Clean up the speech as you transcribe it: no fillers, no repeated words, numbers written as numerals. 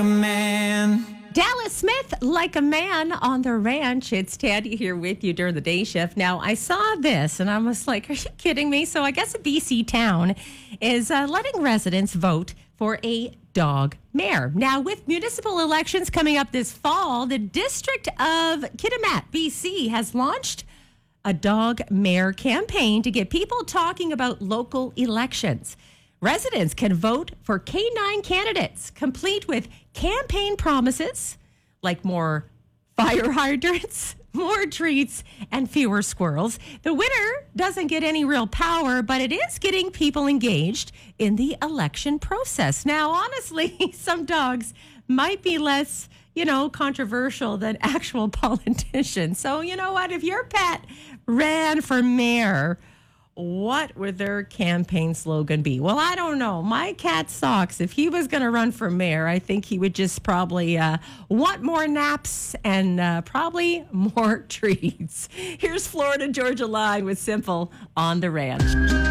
Man. Dallas Smith, like a man on the ranch. It's Tandy here with you during the day shift. Now, I saw this and I was like, are you kidding me? So I guess a BC town is letting residents vote for a dog mayor. Now, with municipal elections coming up this fall, the District of Kitimat, BC, has launched a dog mayor campaign to get people talking about local elections. Residents can vote for canine candidates, complete with campaign promises like more fire hydrants, more treats, and fewer squirrels. The winner doesn't get any real power, but it is getting people engaged in the election process. Now, honestly, some dogs might be less, controversial than actual politicians. So, you know what? If your pet ran for mayor, what would their campaign slogan be? Well, I don't know. My cat Socks, if he was going to run for mayor, I think he would just probably want more naps and probably more treats. Here's Florida Georgia Line with Simple on the Ranch.